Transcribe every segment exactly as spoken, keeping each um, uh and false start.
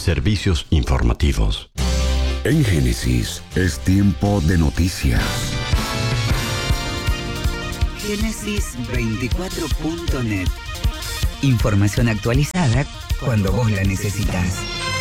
Servicios informativos. En Génesis es tiempo de noticias. Génesis veinticuatro punto net. Información actualizada cuando vos la necesitas.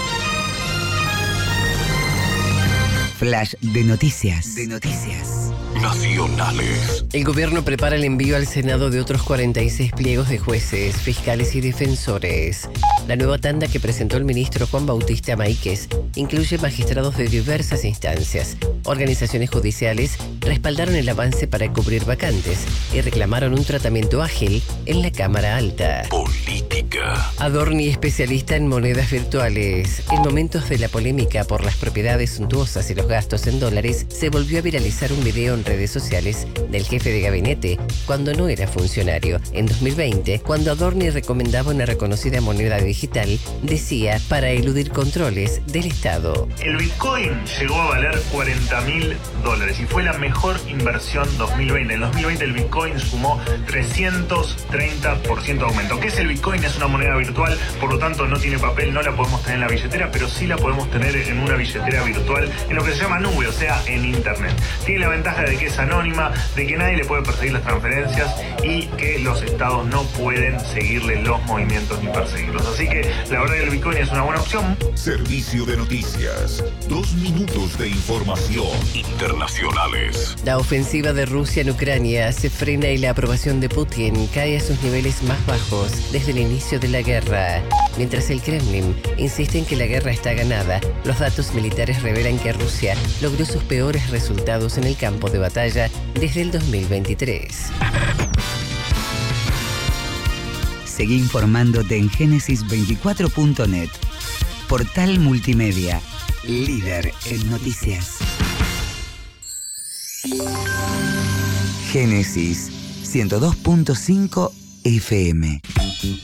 Flash de noticias. De noticias. Nacionales. El gobierno prepara el envío al Senado de otros cuarenta y seis pliegos de jueces, fiscales y defensores. La nueva tanda que presentó el ministro Juan Bautista Máiquez incluye magistrados de diversas instancias. Organizaciones judiciales respaldaron el avance para cubrir vacantes y reclamaron un tratamiento ágil en la Cámara Alta. Política. Adorni, especialista en monedas virtuales. En momentos de la polémica por las propiedades suntuosas y los gastos en dólares, se volvió a viralizar un video en redes sociales del jefe de gabinete cuando no era funcionario. En dos mil veinte, cuando Adorni recomendaba una reconocida moneda digital, decía para eludir controles del Estado. El Bitcoin llegó a valer cuarenta mil dólares y fue la mejor inversión dos mil veinte. En dos mil veinte el Bitcoin sumó trescientos treinta por ciento de aumento. ¿Qué es el Bitcoin? Es una moneda virtual, por lo tanto no tiene papel, no la podemos tener en la billetera, pero sí la podemos tener en una billetera virtual, en lo que se llama nube, o sea, en internet. Tiene la ventaja de que es anónima, de que nadie le puede perseguir las transferencias y que los estados no pueden seguirle los movimientos ni perseguirlos. Así que la verdad que el Bitcoin es una buena opción. Servicio de noticias. Dos minutos de información. Internacionales. La ofensiva de Rusia en Ucrania se frena y la aprobación de Putin cae a sus niveles más bajos desde el inicio de la guerra. Mientras el Kremlin insiste en que la guerra está ganada, los datos militares revelan que Rusia logró sus peores resultados en el campo de batalla desde el dos mil veintitrés. Seguí informándote en Génesis veinticuatro punto net. Portal multimedia, líder en noticias. Génesis ciento dos punto cinco F M.